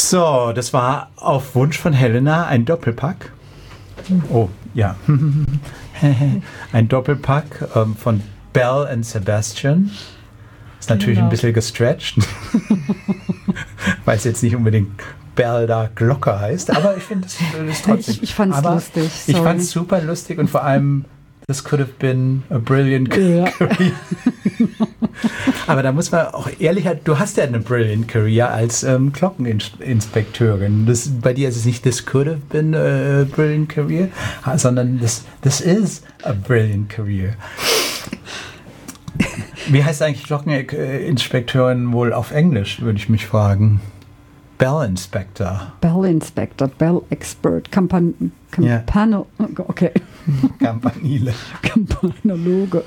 So, das war auf Wunsch von Helena ein Doppelpack. Oh, ja. Ein Doppelpack von Belle and Sebastian. Ist natürlich ein bisschen gestretched, weil es jetzt nicht unbedingt Belle da Glocke heißt, aber ich finde das trotzdem. Ich fand es lustig. Ich fand es super lustig und vor allem, this could have been a brilliant career. Aber da muss man auch ehrlich, du hast ja eine brilliant career als Glockeninspekteurin. Bei dir ist es nicht this could have been a brilliant career, sondern this is a brilliant career. Wie heißt eigentlich Glockeninspekteurin wohl auf Englisch, würde ich mich fragen. Bell Inspector. Bell Inspector, Bell Expert, okay. Campanile. Campanologe.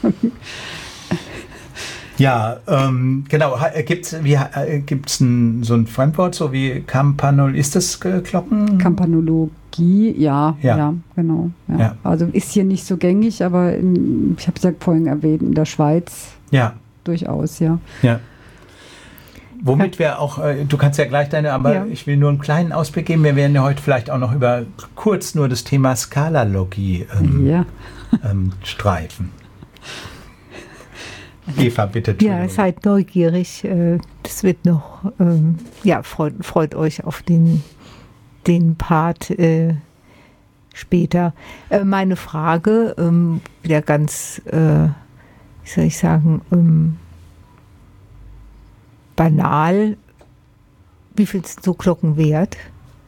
Ja, genau. Gibt's so ein Fremdwort, so wie Campanol? Ist das Glocken? Campanologie, ja, genau. Ja. Ja. Also ist hier nicht so gängig, aber ich habe es ja vorhin erwähnt, in der Schweiz durchaus, ja. Womit wir auch, du kannst ja gleich ich will nur einen kleinen Ausblick geben. Wir werden ja heute vielleicht auch noch kurz nur das Thema Skalalogie streifen. Eva, bitte. Ja, seid neugierig. Das wird noch, freut euch auf den Part später. Meine Frage, wieder ganz, wie soll ich sagen, banal, wie viel sind so Glocken wert?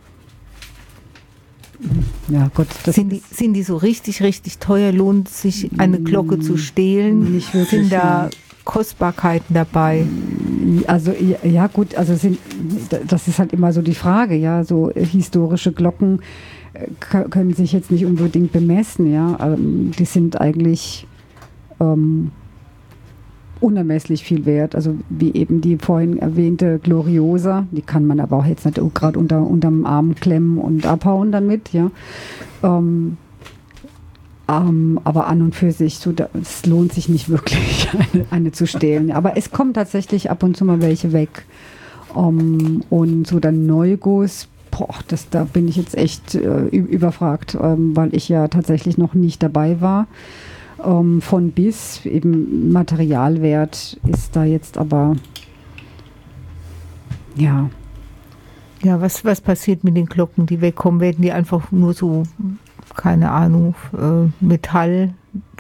Ja, Gott. Sind die so richtig, richtig teuer? Lohnt sich eine Glocke zu stehlen? Nicht wirklich. Sind da Kostbarkeiten dabei? Also ja gut, also das ist halt immer so die Frage, ja, so historische Glocken können sich jetzt nicht unbedingt bemessen, ja, die sind eigentlich unermesslich viel wert, also wie eben die vorhin erwähnte Gloriosa, die kann man aber auch jetzt nicht gerade unterm Arm klemmen und abhauen damit, ja. Aber an und für sich, es lohnt sich nicht wirklich, eine zu stehlen. Aber es kommen tatsächlich ab und zu mal welche weg. Und so der Neuguss, da bin ich jetzt echt überfragt, weil ich ja tatsächlich noch nicht dabei war. Von bis, eben Materialwert ist da jetzt aber, ja. Ja, was passiert mit den Glocken, die wegkommen? Werden die einfach nur so, keine Ahnung, Metall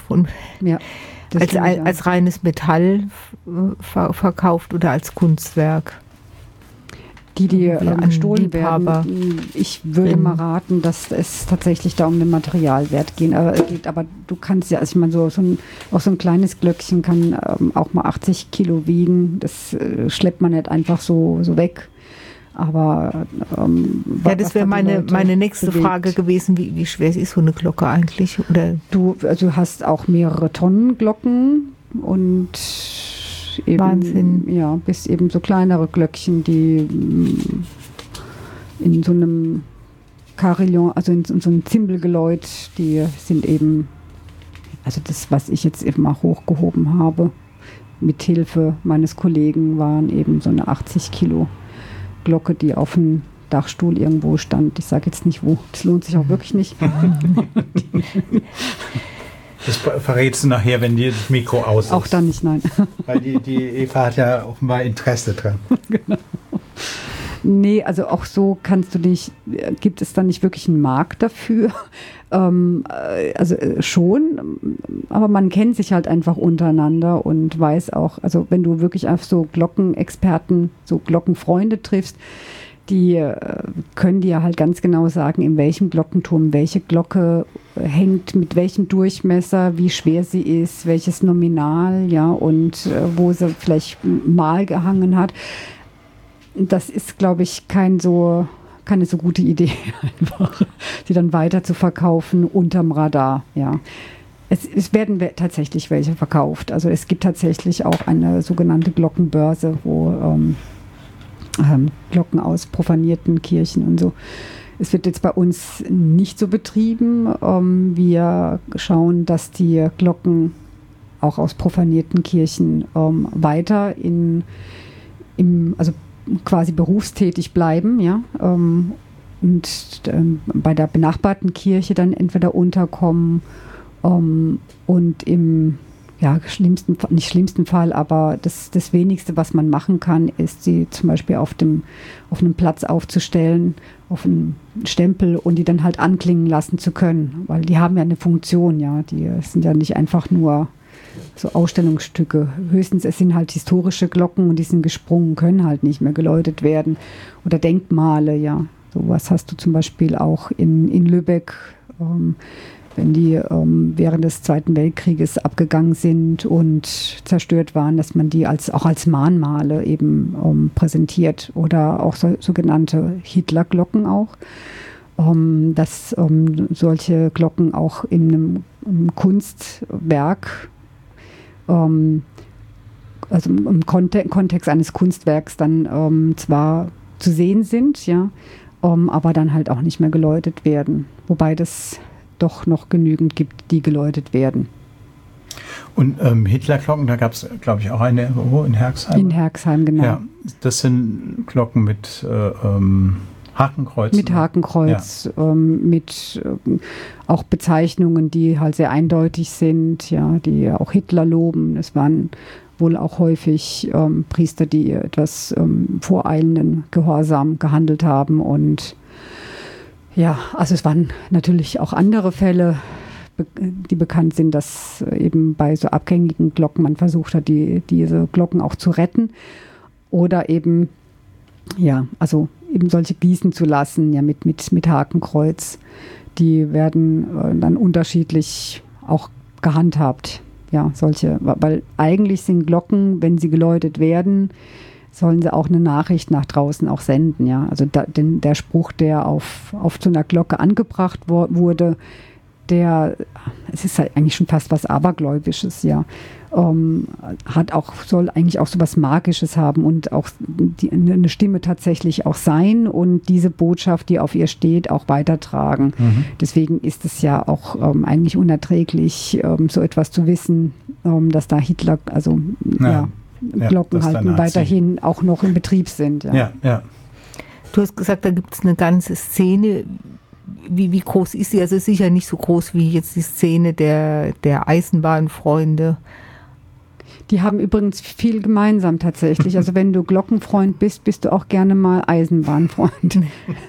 als reines Metall verkauft oder als Kunstwerk? Die gestohlen werden, ich würde mal raten, dass es tatsächlich da um den Materialwert geht. Aber du kannst ja, also ich meine, so ein kleines Glöckchen kann auch mal 80 Kilo wiegen. Das schleppt man nicht einfach so weg. Aber das wäre meine nächste Frage gewesen, wie schwer ist so eine Glocke eigentlich? Oder du hast auch mehrere Tonnen Glocken und eben, Wahnsinn. Ja, bis eben so kleinere Glöckchen, die in so einem Carillon, also in so einem Zimbelgeläut, die sind eben, also das, was ich jetzt eben auch hochgehoben habe, mit Hilfe meines Kollegen, waren eben so eine 80 Kilo Glocke, die auf dem Dachstuhl irgendwo stand. Ich sage jetzt nicht wo, das lohnt sich auch wirklich nicht. Das verrätst du nachher, wenn dir das Mikro aus ist. Auch dann nicht, nein. Weil die Eva hat ja offenbar Interesse dran. Genau. Nee, also auch so gibt es da nicht wirklich einen Markt dafür. Also schon, aber man kennt sich halt einfach untereinander und weiß auch, also wenn du wirklich auf so Glockenexperten, so Glockenfreunde triffst, die können dir halt ganz genau sagen, in welchem Glockenturm welche Glocke hängt, mit welchem Durchmesser, wie schwer sie ist, welches Nominal, ja, und wo sie vielleicht mal gehangen hat. Das ist, glaube ich, keine so gute Idee, einfach, die dann weiter zu verkaufen unterm Radar, ja. Es werden tatsächlich welche verkauft. Also es gibt tatsächlich auch eine sogenannte Glockenbörse, wo Glocken aus profanierten Kirchen und so. Es wird jetzt bei uns nicht so betrieben. Wir schauen, dass die Glocken auch aus profanierten Kirchen weiter also quasi berufstätig bleiben, ja, und bei der benachbarten Kirche dann entweder unterkommen und im nicht schlimmsten Fall, aber das Wenigste, was man machen kann, ist, sie zum Beispiel auf einem Platz aufzustellen, auf einen Stempel und die dann halt anklingen lassen zu können, weil die haben ja eine Funktion, ja, die sind ja nicht einfach nur so Ausstellungsstücke. Höchstens, es sind halt historische Glocken und die sind gesprungen, können halt nicht mehr geläutet werden. Oder Denkmale, ja. Sowas hast du zum Beispiel auch in Lübeck, wenn die während des Zweiten Weltkrieges abgegangen sind und zerstört waren, dass man die auch als Mahnmale eben präsentiert. Oder auch sogenannte Hitlerglocken auch. Dass solche Glocken auch in einem Kunstwerk, also im Kontext eines Kunstwerks dann zwar zu sehen sind, ja, aber dann halt auch nicht mehr geläutet werden. Wobei das doch noch genügend gibt, die geläutet werden. Und Hitlerglocken, da gab es, glaube ich, auch eine in Herxheim. In Herxheim, genau. Ja, das sind Glocken mit Hakenkreuz. Mit Hakenkreuz, ja. Mit auch Bezeichnungen, die halt sehr eindeutig sind, ja, die auch Hitler loben. Es waren wohl auch häufig Priester, die etwas voreilenden Gehorsam gehandelt haben. Und ja, also es waren natürlich auch andere Fälle, die bekannt sind, dass eben bei so abgängigen Glocken man versucht hat, diese Glocken auch zu retten. Oder eben, ja, also eben solche gießen zu lassen, ja, mit Hakenkreuz. Die werden dann unterschiedlich auch gehandhabt. Ja, solche, weil eigentlich sind Glocken, wenn sie geläutet werden, sollen sie auch eine Nachricht nach draußen auch senden, ja. Also der Spruch, der auf so einer Glocke angebracht wurde, es ist halt eigentlich schon fast was Abergläubisches, ja. Soll eigentlich auch so was Magisches haben und auch eine Stimme tatsächlich auch sein und diese Botschaft, die auf ihr steht, auch weitertragen. Mhm. Deswegen ist es ja auch eigentlich unerträglich, so etwas zu wissen, dass da Hitler, also Glocken halt weiterhin auch noch in Betrieb sind. Ja. Ja. Du hast gesagt, da gibt es eine ganze Szene. Wie groß ist sie? Also sicher nicht so groß wie jetzt die Szene der Eisenbahnfreunde. Die haben übrigens viel gemeinsam tatsächlich. Also wenn du Glockenfreund bist, bist du auch gerne mal Eisenbahnfreund.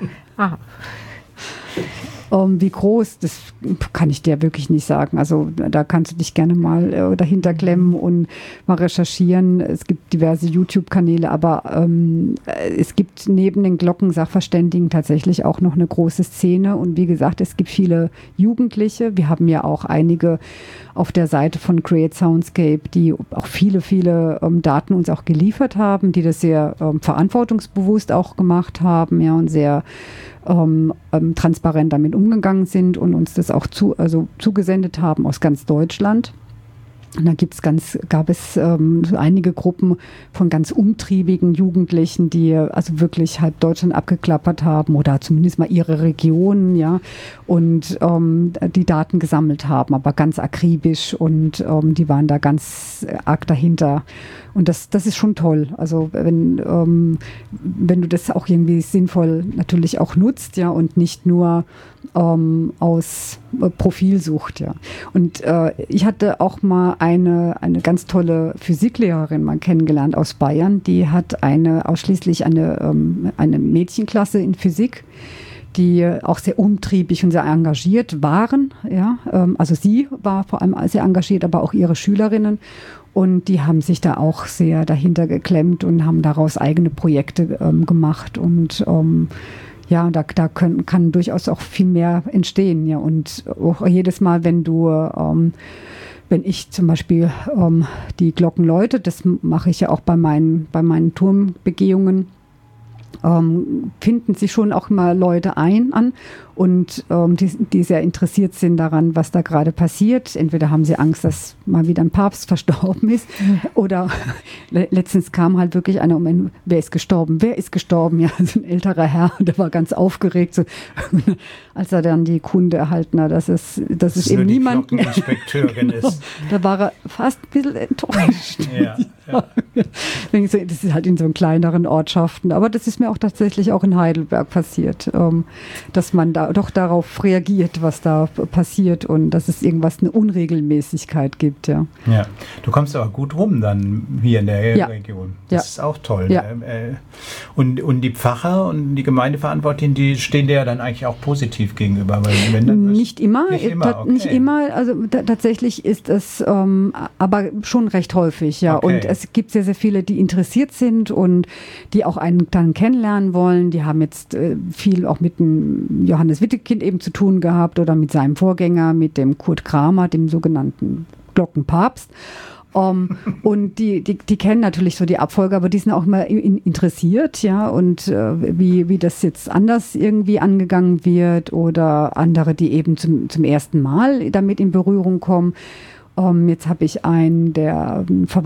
Wie groß, das kann ich dir wirklich nicht sagen. Also da kannst du dich gerne mal dahinter klemmen und mal recherchieren. Es gibt diverse YouTube-Kanäle, aber es gibt neben den Glockensachverständigen tatsächlich auch noch eine große Szene. Und wie gesagt, es gibt viele Jugendliche. Wir haben ja auch einige auf der Seite von Create Soundscape, die auch viele Daten uns auch geliefert haben, die das sehr verantwortungsbewusst auch gemacht haben, ja, und sehr transparent damit umgegangen sind und uns das auch zugesendet haben aus ganz Deutschland. Und da gab es einige Gruppen von ganz umtriebigen Jugendlichen, die also wirklich halb Deutschland abgeklappert haben oder zumindest mal ihre Region, ja, und die Daten gesammelt haben, aber ganz akribisch und die waren da ganz arg dahinter. Und das ist schon toll. Also wenn du das auch irgendwie sinnvoll natürlich auch nutzt, ja, und nicht nur aus Profilsucht, ja. Und ich hatte auch mal eine ganz tolle Physiklehrerin mal kennengelernt aus Bayern, die hat ausschließlich eine Mädchenklasse in Physik, die auch sehr umtriebig und sehr engagiert waren, ja. Also sie war vor allem sehr engagiert, aber auch ihre Schülerinnen. Und die haben sich da auch sehr dahinter geklemmt und haben daraus eigene Projekte gemacht. Und ja, da kann durchaus auch viel mehr entstehen. Ja. Und auch jedes Mal, wenn ich zum Beispiel die Glocken läute, das mache ich ja auch bei meinen Turmbegehungen, finden sich schon auch mal Leute an und die sehr interessiert sind daran, was da gerade passiert. Entweder haben sie Angst, dass mal wieder ein Papst verstorben ist oder letztens kam halt wirklich einer wer ist gestorben? Ja, so ein älterer Herr, der war ganz aufgeregt, so, als er dann die Kunde erhalten hat, dass es eben niemand Glockeninspekteurin ist. Da war er fast ein bisschen enttäuscht. Ja. Das ist halt in so kleineren Ortschaften. Aber das ist mir auch tatsächlich auch in Heidelberg passiert, dass man da doch darauf reagiert, was da passiert und dass es irgendwas, eine Unregelmäßigkeit gibt. Ja. Ja, du kommst aber gut rum dann hier in der Region. Das ist auch toll. Ja. Und die Pfarrer und die Gemeindeverantwortlichen, die stehen dir ja dann eigentlich auch positiv gegenüber. Weil wenn dann nicht immer. Nicht immer. Also tatsächlich ist es aber schon recht häufig. Ja. Okay. Und es gibt sehr, sehr viele, die interessiert sind und die auch einen dann kennenlernen wollen. Die haben jetzt viel auch mit dem Johannes Wittekind eben zu tun gehabt oder mit seinem Vorgänger, mit dem Kurt Kramer, dem sogenannten Glockenpapst. Und die kennen natürlich so die Abfolge, aber die sind auch immer interessiert, ja, und wie das jetzt anders irgendwie angegangen wird oder andere, die eben zum ersten Mal damit in Berührung kommen. Jetzt habe ich einen, der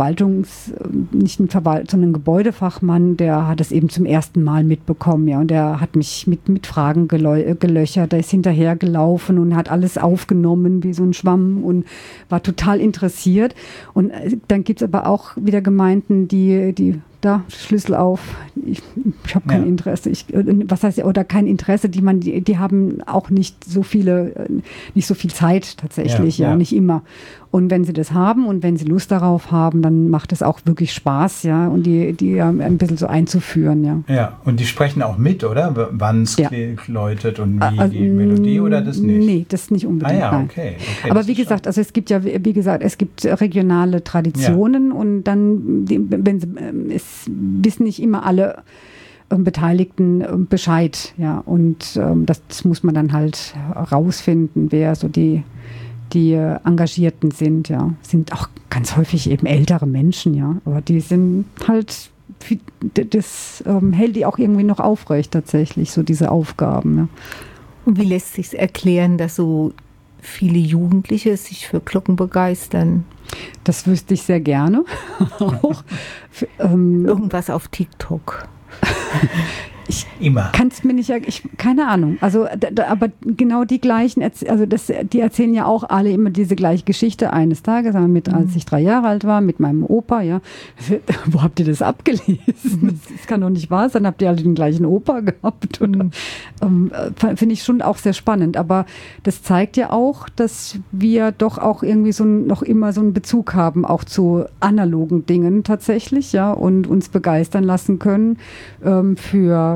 sondern Gebäudefachmann, der hat es eben zum ersten Mal mitbekommen, ja, und der hat mich mit Fragen gelöchert, der ist hinterher gelaufen und hat alles aufgenommen wie so ein Schwamm und war total interessiert. Und dann gibt es aber auch wieder Gemeinden, die da, Schlüssel auf, ich habe kein Interesse, oder kein Interesse, die haben auch nicht so viel Zeit tatsächlich, nicht immer. Und wenn sie das haben und wenn sie Lust darauf haben, dann macht es auch wirklich Spaß, ja, und die ein bisschen so einzuführen, ja. Ja, und die sprechen auch mit, oder? Wann es läutet und wie die Melodie oder das nicht? Nee, das nicht unbedingt. Okay. Aber wie gesagt, also es gibt regionale Traditionen und dann, es wissen nicht immer alle Beteiligten Bescheid, ja, und das muss man dann halt rausfinden, wer so die Engagierten sind, ja, sind auch ganz häufig eben ältere Menschen, ja, aber die sind halt, das hält die auch irgendwie noch aufrecht tatsächlich, so diese Aufgaben. Ja. Und wie lässt sich erklären, dass so viele Jugendliche sich für Glocken begeistern? Das wüsste ich sehr gerne. Auch irgendwas auf TikTok. Immer. Kannst mir nicht, keine Ahnung. Also, aber genau die gleichen, die erzählen ja auch alle immer diese gleiche Geschichte. Eines Tages, als ich 3 Jahre alt war, mit meinem Opa, ja. Wo habt ihr das abgelesen? Das kann doch nicht wahr sein. Habt ihr alle den gleichen Opa gehabt? Finde ich schon auch sehr spannend. Aber das zeigt ja auch, dass wir doch auch irgendwie noch immer so einen Bezug haben, auch zu analogen Dingen tatsächlich, ja, und uns begeistern lassen können für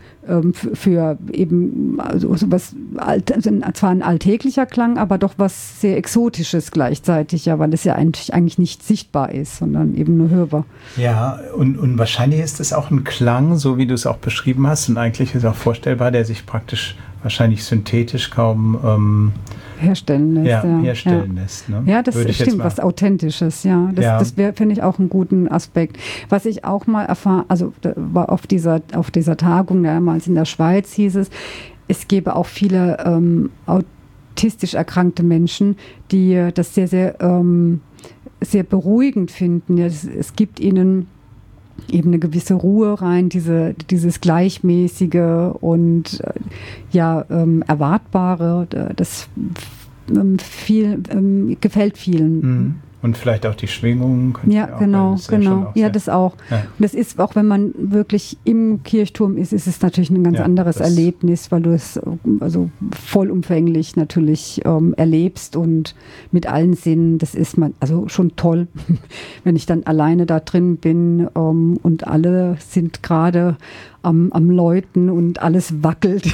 eben sowas, zwar ein alltäglicher Klang, aber doch was sehr Exotisches gleichzeitig, ja, weil es ja eigentlich nicht sichtbar ist, sondern eben nur hörbar. Ja, und wahrscheinlich ist es auch ein Klang, so wie du es auch beschrieben hast, und eigentlich ist auch vorstellbar, der sich praktisch wahrscheinlich synthetisch kaum herstellen lässt. Ne? Ja, das stimmt, was Authentisches, ja. Das finde ich auch einen guten Aspekt. Was ich auch mal erfahren, also war auf dieser Tagung damals in der Schweiz, hieß es gäbe auch viele autistisch erkrankte Menschen, die das sehr, sehr, sehr beruhigend finden. Ja, es gibt ihnen eben eine gewisse Ruhe rein, dieses Gleichmäßige und Erwartbare, das gefällt vielen. Und vielleicht auch die Schwingungen. Genau. Ja, das auch. Ja. Und das ist, auch wenn man wirklich im Kirchturm ist es natürlich ein ganz anderes Erlebnis, weil du es also vollumfänglich natürlich erlebst und mit allen Sinnen. Das ist also schon toll, wenn ich dann alleine da drin bin und alle sind gerade am Läuten und alles wackelt.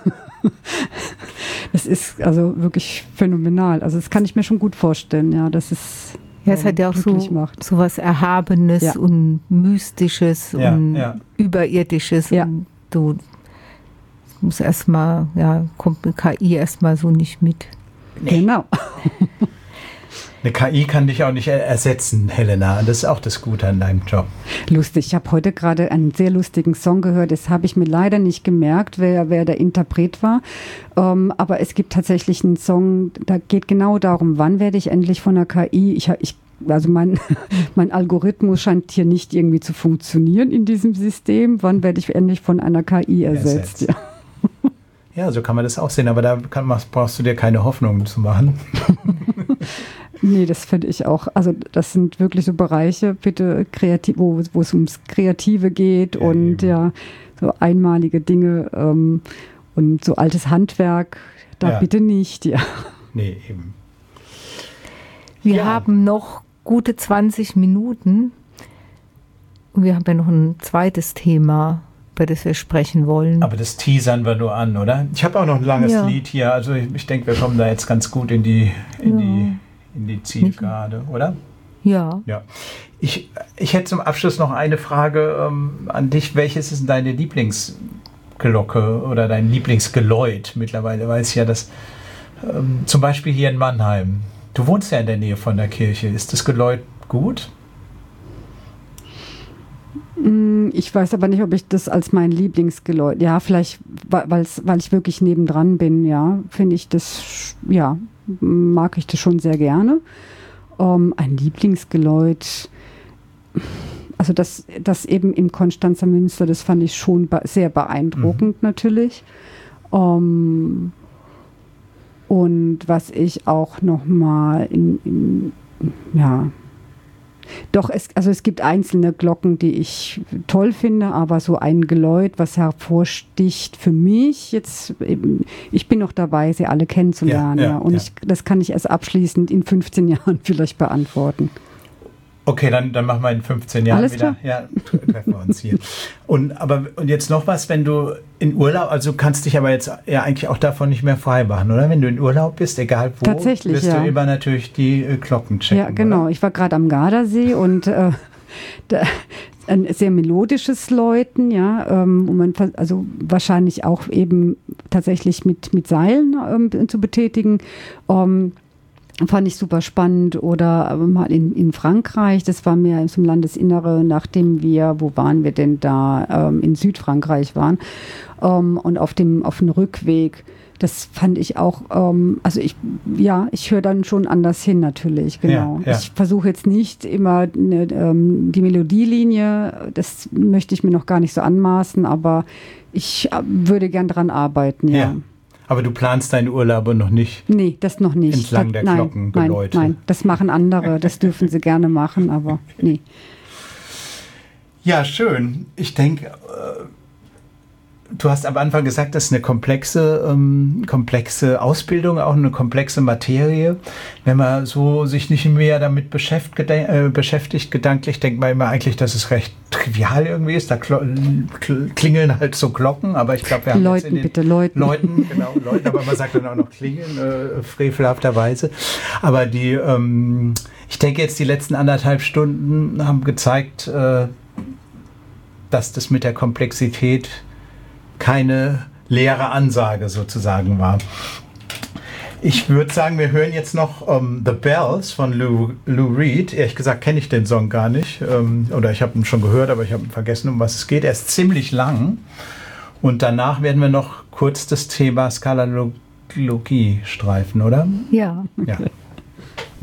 Das ist also wirklich phänomenal. Also das kann ich mir schon gut vorstellen, ja, dass es es hat ja auch so was Erhabenes und Mystisches und Überirdisches. Ja. Und du musst erstmal, kommt mit KI erstmal so nicht mit. Nee. Genau. Eine KI kann dich auch nicht ersetzen, Helena. Das ist auch das Gute an deinem Job. Lustig. Ich habe heute gerade einen sehr lustigen Song gehört. Das habe ich mir leider nicht gemerkt, wer der Interpret war. Aber es gibt tatsächlich einen Song, da geht genau darum, wann werde ich endlich von der KI, also mein Algorithmus scheint hier nicht irgendwie zu funktionieren in diesem System. Wann werde ich endlich von einer KI ersetzt? Ja. Ja, so kann man das auch sehen. Aber da brauchst du dir keine Hoffnung zu machen. Nee, das finde ich auch. Also das sind wirklich so Bereiche, bitte kreativ, wo es ums Kreative geht und ja, so einmalige Dinge und so altes Handwerk, da bitte nicht, ja. Nee, eben. Wir haben noch gute 20 Minuten und wir haben ja noch ein zweites Thema, über das wir sprechen wollen. Aber das teasern wir nur an, oder? Ich habe auch noch ein langes Lied hier, also ich denke, wir kommen da jetzt ganz gut in die Zielgerade, oder? Ja. Ich hätte zum Abschluss noch eine Frage an dich. Welches ist denn deine Lieblingsglocke oder dein Lieblingsgeläut? Mittlerweile weiß ich ja, dass zum Beispiel hier in Mannheim, du wohnst ja in der Nähe von der Kirche, ist das Geläut gut? Ich weiß aber nicht, ob ich das als mein Lieblingsgeläut, ja, vielleicht, weil ich wirklich nebendran bin, ja, finde ich das, ja, mag ich das schon sehr gerne. Ein Lieblingsgeläut, also das eben im Konstanzer Münster, das fand ich schon sehr beeindruckend natürlich. Und was ich auch nochmal doch, es gibt einzelne Glocken, die ich toll finde, aber so ein Geläut, was hervorsticht für mich jetzt, ich bin noch dabei, sie alle kennenzulernen. Das kann ich erst abschließend in 15 Jahren vielleicht beantworten. Okay, dann machen wir in 15 Jahren wieder. Ja, treffen wir uns hier. Und jetzt noch was, wenn du in Urlaub, also kannst dich aber jetzt ja eigentlich auch davon nicht mehr frei machen, oder? Wenn du in Urlaub bist, egal wo, tatsächlich, wirst du immer natürlich die Glocken checken. Ja, genau. Oder? Ich war gerade am Gardasee und ein sehr melodisches Läuten, ja, wo man also wahrscheinlich auch eben tatsächlich mit Seilen zu betätigen. Fand ich super spannend. Oder mal in Frankreich, das war mehr im Landesinnere, nachdem wo waren wir denn da, in Südfrankreich waren, und auf dem Rückweg, das fand ich auch, also ich höre dann schon anders hin natürlich, genau. Ja. Ich versuche jetzt nicht immer die Melodielinie, das möchte ich mir noch gar nicht so anmaßen, aber ich würde gern dran arbeiten, ja. Aber du planst deine Urlaube noch nicht? Nee, das noch nicht. Entlang der Glockengeläute? Nein, das machen andere. Das dürfen sie gerne machen, aber nee. Ja, schön. Ich denke, du hast am Anfang gesagt, das ist eine komplexe Ausbildung, auch eine komplexe Materie. Wenn man so sich nicht mehr damit beschäftigt, gedanklich, denkt man immer eigentlich, dass es recht trivial irgendwie ist. Da klingeln halt so Glocken, aber ich glaube, wir haben Läuten, jetzt Läuten, aber man sagt dann auch noch klingeln, frevelhafterweise. Aber ich denke jetzt, die letzten 1,5 Stunden haben gezeigt, dass das mit der Komplexität keine leere Ansage sozusagen war. Ich würde sagen, wir hören jetzt noch The Bells von Lou Reed. Ehrlich gesagt kenne ich den Song gar nicht. Oder ich habe ihn schon gehört, aber ich habe vergessen, um was es geht. Er ist ziemlich lang. Und danach werden wir noch kurz das Thema Skalalogie streifen, oder? Ja. Okay.